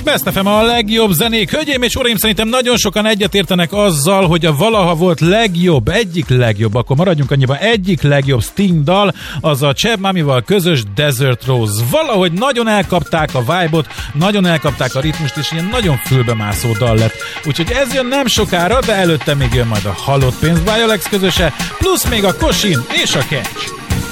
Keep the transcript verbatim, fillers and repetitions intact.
Best ef em a legjobb zenék. Hölgyeim és uraim, szerintem nagyon sokan egyetértenek azzal, hogy a valaha volt legjobb, egyik legjobb, akkor maradjunk annyiban, egyik legjobb Sting dal, az a Cheb Mamival közös Desert Rose. Valahogy nagyon elkapták a vibe-ot, nagyon elkapták a ritmust, és ilyen nagyon fülbemászó dal lett. Úgyhogy ez jön nem sokára, de előtte még jön majd a Halott pénz Alex közöse, plusz még a Kosin és a Catch.